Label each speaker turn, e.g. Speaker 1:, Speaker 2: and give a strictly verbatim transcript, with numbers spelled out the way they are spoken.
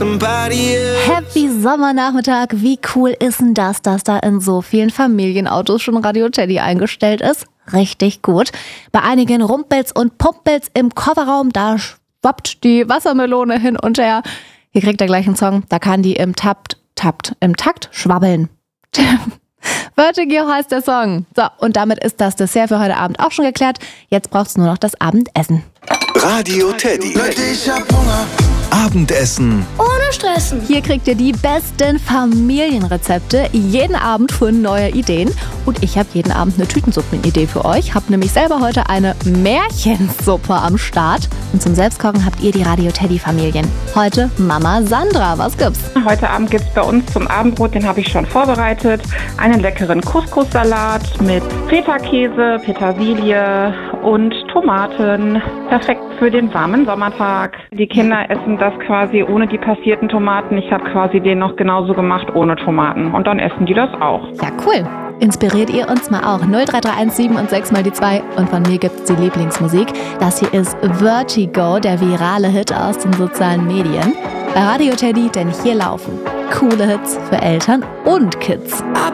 Speaker 1: somebody else.
Speaker 2: Happy Sommernachmittag. Wie cool ist denn das, dass da in so vielen Familienautos schon Radio Teddy eingestellt ist? Richtig gut. Bei einigen rumpelt's und pumpelt's im Kofferraum, da schwappt die Wassermelone hin und her. Hier kriegt er gleich einen Song, da kann die im Takt, Takt, im Takt schwabbeln. Vertigo heißt der Song. So, und damit ist das Dessert für heute Abend auch schon geklärt. Jetzt braucht's nur noch das Abendessen.
Speaker 1: Radio Teddy. Ich hab Hunger. Abendessen.
Speaker 3: Ohne Stressen.
Speaker 2: Hier kriegt ihr die besten Familienrezepte, jeden Abend für neue Ideen. Und ich habe jeden Abend eine Tütensuppenidee für euch. Hab nämlich selber heute eine Märchensuppe am Start. Und zum Selbstkochen habt ihr die Radio Teddy Familien. Heute Mama Sandra. Was gibt's?
Speaker 4: Heute Abend gibt's bei uns zum Abendbrot, den habe ich schon vorbereitet, einen leckeren Couscous-Salat mit Feta-Käse, Petersilie und Tomaten. Perfekt für den warmen Sommertag. Die Kinder essen das quasi ohne die passierten Tomaten. Ich habe quasi den noch genauso gemacht ohne Tomaten. Und dann essen die das auch.
Speaker 2: Ja, cool. Inspiriert ihr uns mal auch. null drei drei eins sieben und sechs mal die zwei. Und von mir gibt's die Lieblingsmusik. Das hier ist Vertigo, der virale Hit aus den sozialen Medien. Bei Radio Teddy, denn hier laufen coole Hits für Eltern und Kids.